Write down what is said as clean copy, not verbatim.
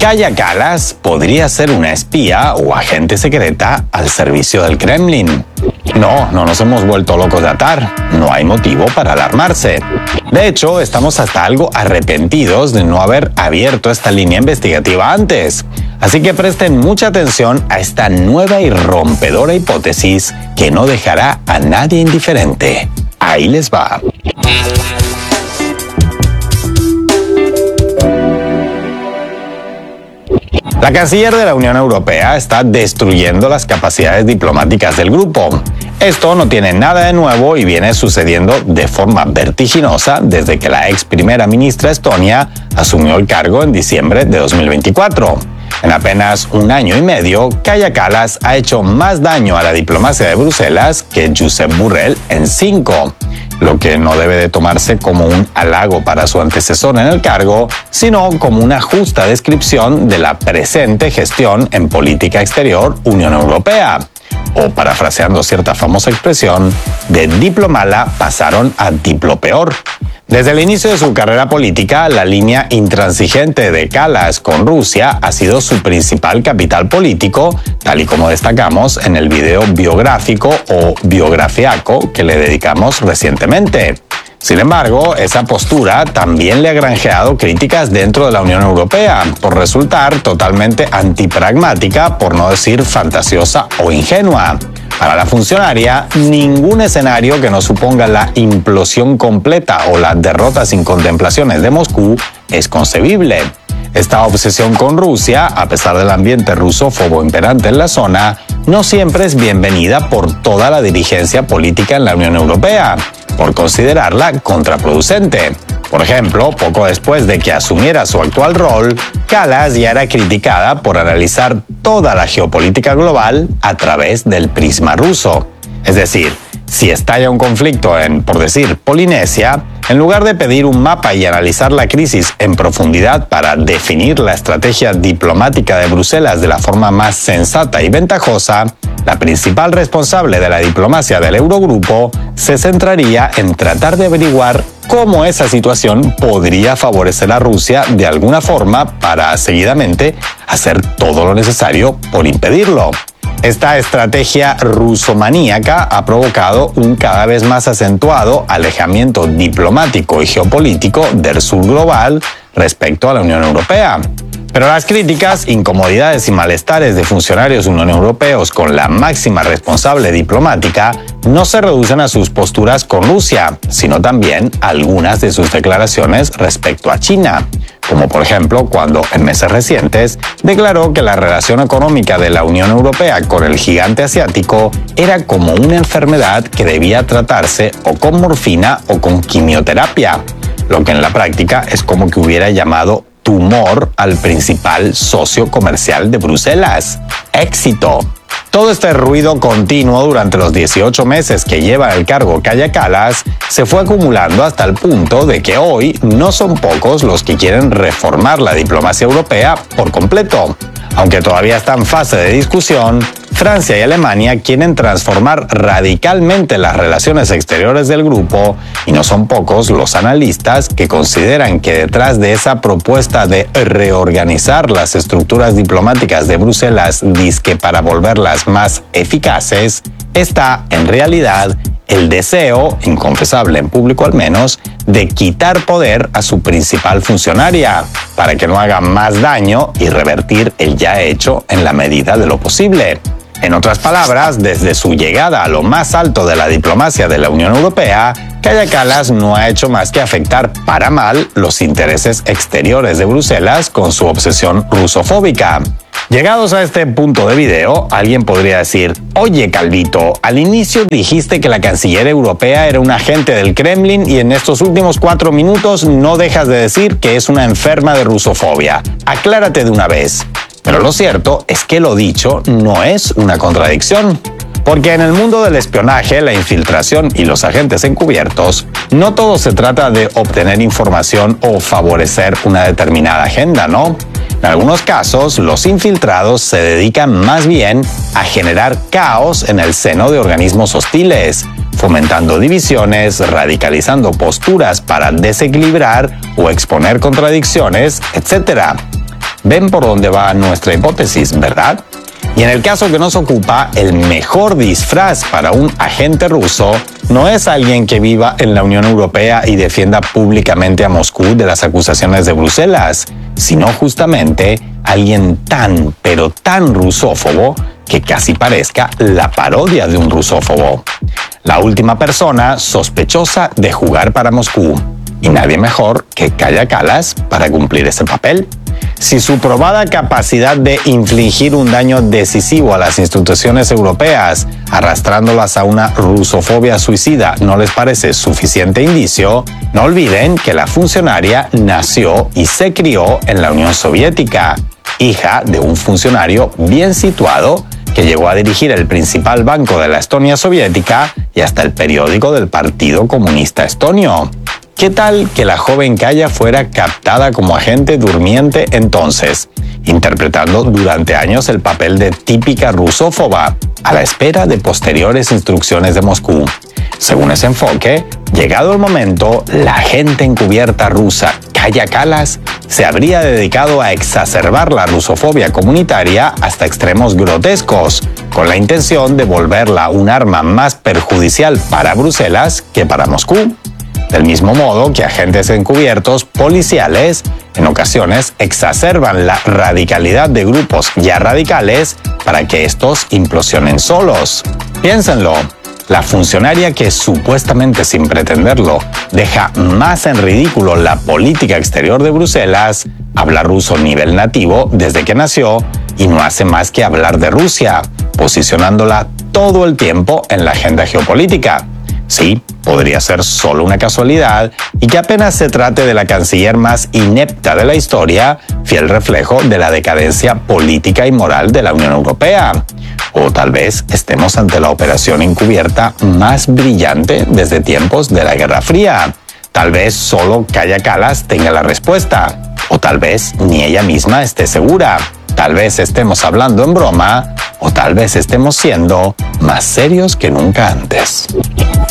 Kaja Kallas podría ser una espía o agente secreta al servicio del Kremlin. No nos hemos vuelto locos de atar, no hay motivo para alarmarse. De hecho, estamos hasta algo arrepentidos de no haber abierto esta línea investigativa antes. Así que presten mucha atención a esta nueva y rompedora hipótesis que no dejará a nadie indiferente. Ahí les va. La canciller de la Unión Europea está destruyendo las capacidades diplomáticas del grupo. Esto no tiene nada de nuevo y viene sucediendo de forma vertiginosa desde que la ex primera ministra Estonia asumió el cargo en diciembre de 2024. En apenas un año y medio, Kaja Kallas ha hecho más daño a la diplomacia de Bruselas que Josep Borrell en 5. Lo que no debe de tomarse como un halago para su antecesor en el cargo, sino como una justa descripción de la presente gestión en política exterior Unión Europea. O parafraseando cierta famosa expresión, de diplo mala pasaron a diplo peor. Desde el inicio de su carrera política, la línea intransigente de Kallas con Rusia ha sido su principal capital político, tal y como destacamos en el video biográfico o biografiaco que le dedicamos recientemente. Sin embargo, esa postura también le ha granjeado críticas dentro de la Unión Europea por resultar totalmente antipragmática, por no decir fantasiosa o ingenua. Para la funcionaria, ningún escenario que no suponga la implosión completa o la derrota sin contemplaciones de Moscú es concebible. Esta obsesión con Rusia, a pesar del ambiente rusófobo imperante en la zona, no siempre es bienvenida por toda la dirigencia política en la Unión Europea, por considerarla contraproducente. Por ejemplo, poco después de que asumiera su actual rol, Kallas ya era criticada por analizar toda la geopolítica global a través del prisma ruso. Es decir, si estalla un conflicto en, por decir, Polinesia, en lugar de pedir un mapa y analizar la crisis en profundidad para definir la estrategia diplomática de Bruselas de la forma más sensata y ventajosa, la principal responsable de la diplomacia del Eurogrupo se centraría en tratar de averiguar cómo esa situación podría favorecer a Rusia de alguna forma para, seguidamente, hacer todo lo necesario por impedirlo. Esta estrategia rusomaníaca ha provocado un cada vez más acentuado alejamiento diplomático y geopolítico del sur global respecto a la Unión Europea. Pero las críticas, incomodidades y malestares de funcionarios Unión Europeos con la máxima responsable diplomática no se reducen a sus posturas con Rusia, sino también a algunas de sus declaraciones respecto a China, como por ejemplo cuando en meses recientes declaró que la relación económica de la Unión Europea con el gigante asiático era como una enfermedad que debía tratarse o con morfina o con quimioterapia, lo que en la práctica es como que hubiera llamado tumor al principal socio comercial de Bruselas. ¡Éxito! Todo este ruido continuo durante los 18 meses que lleva el cargo Kaja Kallas se fue acumulando hasta el punto de que hoy no son pocos los que quieren reformar la diplomacia europea por completo. Aunque todavía está en fase de discusión, Francia y Alemania quieren transformar radicalmente las relaciones exteriores del grupo y no son pocos los analistas que consideran que detrás de esa propuesta de reorganizar las estructuras diplomáticas de Bruselas dizque para volverlas más eficaces, está en realidad el deseo, inconfesable en público al menos, de quitar poder a su principal funcionaria para que no haga más daño y revertir el ya hecho en la medida de lo posible. En otras palabras, desde su llegada a lo más alto de la diplomacia de la Unión Europea, Kaja Kallas no ha hecho más que afectar para mal los intereses exteriores de Bruselas con su obsesión rusofóbica. Llegados a este punto de video, alguien podría decir: oye Calvito, al inicio dijiste que la canciller europea era un agente del Kremlin y en estos últimos 4 minutos no dejas de decir que es una enferma de rusofobia. Aclárate de una vez. Pero lo cierto es que lo dicho no es una contradicción. Porque en el mundo del espionaje, la infiltración y los agentes encubiertos, no todo se trata de obtener información o favorecer una determinada agenda, ¿no? En algunos casos, los infiltrados se dedican más bien a generar caos en el seno de organismos hostiles, fomentando divisiones, radicalizando posturas para desequilibrar o exponer contradicciones, etc. Ven por dónde va nuestra hipótesis, ¿verdad? Y en el caso que nos ocupa, el mejor disfraz para un agente ruso no es alguien que viva en la Unión Europea y defienda públicamente a Moscú de las acusaciones de Bruselas, sino justamente alguien tan, pero tan rusófobo que casi parezca la parodia de un rusófobo. La última persona sospechosa de jugar para Moscú. Y nadie mejor que Kaja Kallas para cumplir ese papel. Si su probada capacidad de infligir un daño decisivo a las instituciones europeas, arrastrándolas a una rusofobia suicida, no les parece suficiente indicio, no olviden que la funcionaria nació y se crió en la Unión Soviética, hija de un funcionario bien situado que llegó a dirigir el principal banco de la Estonia soviética y hasta el periódico del Partido Comunista Estonio. ¿Qué tal que la joven Kaja fuera captada como agente durmiente entonces, interpretando durante años el papel de típica rusófoba, a la espera de posteriores instrucciones de Moscú? Según ese enfoque, llegado el momento, la agente encubierta rusa Kaja Kallas se habría dedicado a exacerbar la rusofobia comunitaria hasta extremos grotescos, con la intención de volverla un arma más perjudicial para Bruselas que para Moscú. Del mismo modo que agentes encubiertos policiales en ocasiones exacerban la radicalidad de grupos ya radicales para que estos implosionen solos. Piénsenlo, la funcionaria que supuestamente sin pretenderlo deja más en ridículo la política exterior de Bruselas, habla ruso nivel nativo desde que nació y no hace más que hablar de Rusia, posicionándola todo el tiempo en la agenda geopolítica. Sí, podría ser solo una casualidad y que apenas se trate de la canciller más inepta de la historia, fiel reflejo de la decadencia política y moral de la Unión Europea. O tal vez estemos ante la operación encubierta más brillante desde tiempos de la Guerra Fría. Tal vez solo Kaja Kallas tenga la respuesta. O tal vez ni ella misma esté segura. Tal vez estemos hablando en broma, o tal vez estemos siendo más serios que nunca antes.